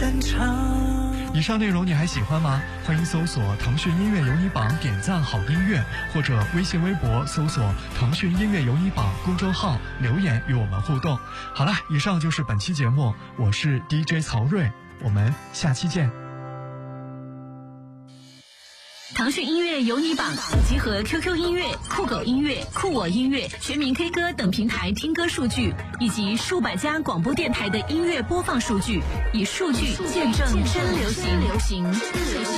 散场。 以上内容你还喜欢吗？欢迎搜索腾讯音乐有你榜，点赞好音乐，或者微信微博搜索腾讯音乐有你榜公众号留言与我们互动。好了，以上就是本期节目，我是 DJ 曹睿，我们下期见。 腾讯音乐有你榜集合 QQ 音乐、酷狗音乐、酷我音乐、全民 K 歌等平台听歌数据，以及数百家广播电台的音乐播放数据，以数据见证真流行。